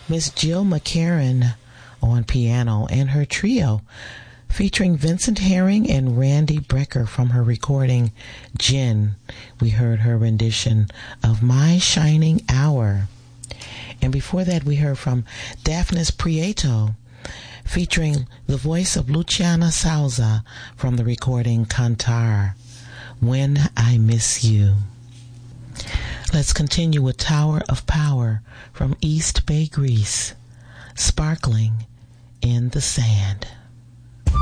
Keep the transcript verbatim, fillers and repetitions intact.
Miss Jill McCarran on piano and her trio featuring Vincent Herring and Randy Brecker from her recording Gin. We heard her rendition of My Shining Hour. And before that we heard from Daphnis Prieto featuring the voice of Luciana Souza from the recording Cantar, When I Miss You. Let's continue with Tower of Power from East Bay, Greece, Sparkling in the Sand.